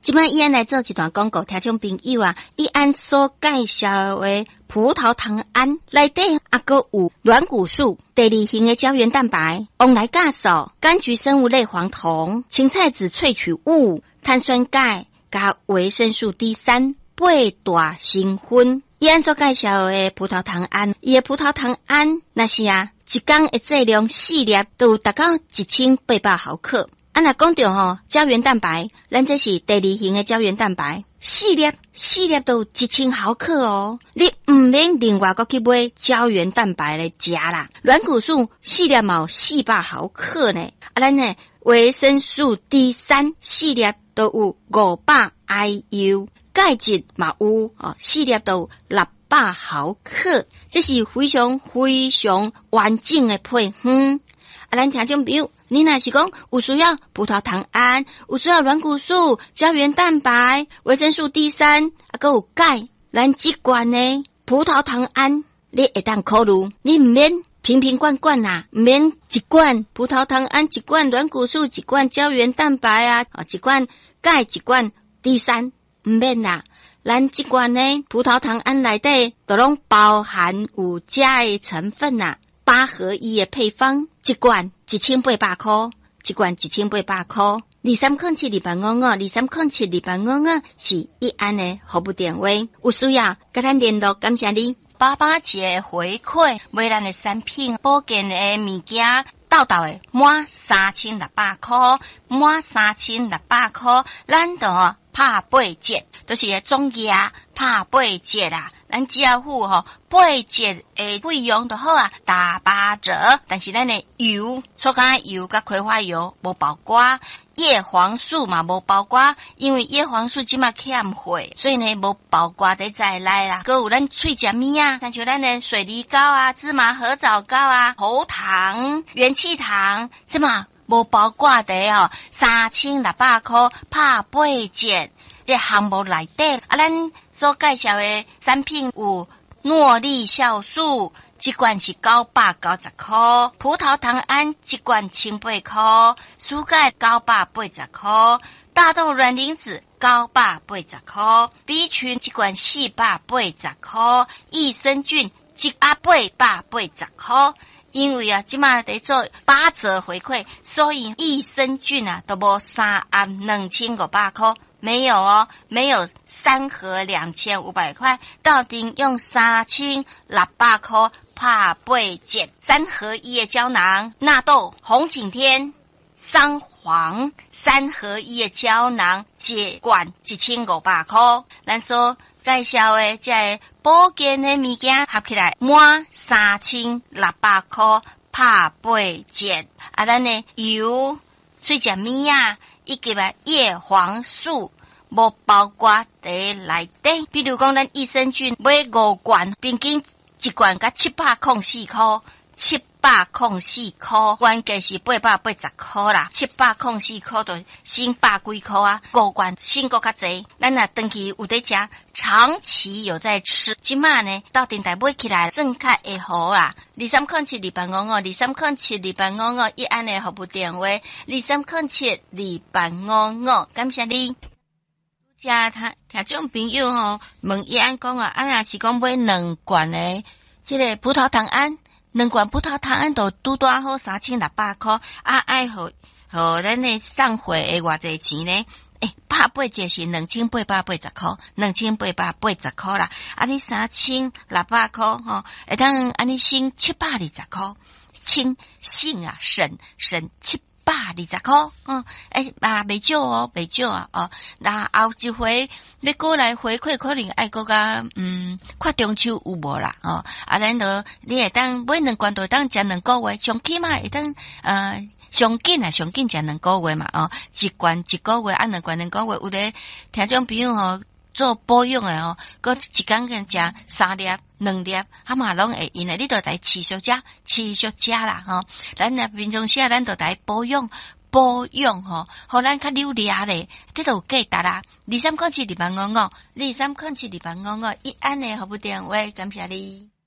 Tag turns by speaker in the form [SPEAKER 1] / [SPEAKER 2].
[SPEAKER 1] 即摆伊安来做一段广告，听众朋友啊，伊安所介绍的葡萄糖胺内底也阁有软骨素、第二型的胶原蛋白、旺来酵素、柑橘生物类黄酮、青菜籽萃取物、碳酸钙加维生素 D3、八大成分。伊安所介绍的葡萄糖胺，伊的葡萄糖胺那是一天的剂量4粒都有达到1800毫克。若讲到胶原蛋白，咱这是第二型的胶原蛋白，4粒都有1000毫克哦。你唔免另外去买胶原蛋白来食啦。软骨素4粒嘛有400毫克呢，咱呢维生素 D3 4粒都有500 IU， 钙质嘛有4粒都有600毫克，这是非常完整的配方。咱听众朋友，你若是讲有需要葡萄糖胺，有需要软骨素、胶原蛋白、维生素 D3，还有钙，咱这罐呢葡萄糖胺，你会当考虑，你唔免瓶罐啦，唔免一罐葡萄糖胺，一罐软骨素，一罐胶原蛋白一罐钙，一罐 D3， 唔免啦。咱这罐呢葡萄糖胺内底都拢包含有这的成分8合1的配方，一罐1800块，一罐1800块。23072852，23072852是一安的服务电话，有需要跟咱联络，感谢你。88节回馈，买咱的产品，保健的物件，豆的满3600块，满3600块，咱就拍8折，就是总价拍8折啦。咱只要付8折的费用就好打8折。但是咱的油，粗橄油甲葵花油无包括，叶黄素嘛无包括，因为叶黄素即马欠货，所以呢无包括在在内啦。还有咱脆食物像咱的水梨膏芝麻合枣膏喉糖、元气糖，即马无包括在3600块拍8折。这项目内底咱所介绍的产品有诺丽酵素，一罐是990块，葡萄糖胺一罐1800块，蔬钙980块，大豆卵磷脂980块， B 群一罐480块，益生菌880块。因为即马在做8折回馈，所以益生菌都无3盒2500块。没有没有3盒2500块，到底用3600块拍8折，3合1的胶囊，纳豆、红景天、桑黄3合1的胶囊，一罐1500块。咱所介绍的这保健的物件合起来满3600块拍8折。咱的油、水食物以及叶黄素无包括在内底，比如讲咱益生菌买5罐，平均一罐甲704块，704块，原价是880块啦，704块就省百几块5罐省搁较济。咱若长期有在食，长期有在吃，即马呢到电台买起来算较会好啦。23072852，23072852，一安的服务电话，23072852，感谢你。听众朋友问伊安讲若是讲买2罐的这个葡萄糖胺，2罐葡萄糖胺都拄大好3600块，爱互咱的送货的偌济钱呢？拍8折是2880块，2880块啦。你3600块会当安尼省720块，省720块袂少袂少那后一回要过来回馈，可能爱搁甲看中秋有无啦咱就你会当买2罐，就会当食2个月，上起码会当上紧食2个月嘛一罐1个月2罐2个月，有的听众朋友做保养的搁一天跟食3粒2粒嘛拢会用的，你就得持续食啦咱平常时咱就得保养互咱较溜利咧，这都有价值啦。23072852，23072852，一安的服务电话，感谢你。